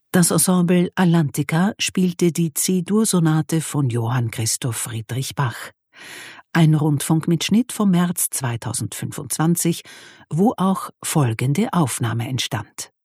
Das Ensemble Atlantica spielte die C-Dur-Sonate von Johann Christoph Friedrich Bach. Ein Rundfunkmitschnitt vom März 2025, wo auch folgende Aufnahme entstand.